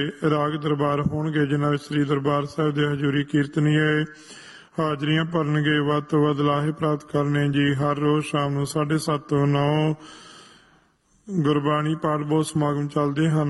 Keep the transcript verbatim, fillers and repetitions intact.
ਰਾਗ ਦਰਬਾਰ ਹੋਣਗੇ ਜਿਨ੍ਹਾਂ ਵਿੱਚ ਸ੍ਰੀ ਦਰਬਾਰ ਸਾਹਿਬ ਦੇ ਹਜ਼ੂਰੀ ਕੀਰਤਨੀਏ ਹਾਜ਼ਰੀਆਂ ਭਰਨਗੇ। ਵੱਧ ਤੋਂ ਵੱਧ ਲਾਹੇ ਪ੍ਰਾਪਤ ਕਰਨੇ ਜੀ। ਹਰ ਰੋਜ਼ ਸ਼ਾਮ ਨੂੰ ਸਾਢੇ ਸੱਤ ਤੋਂ ਨੌ ਗੁਰਬਾਣੀ ਪਾਠ ਬਹੁਤ ਸਮਾਗਮ ਚੱਲਦੇ ਹਨ।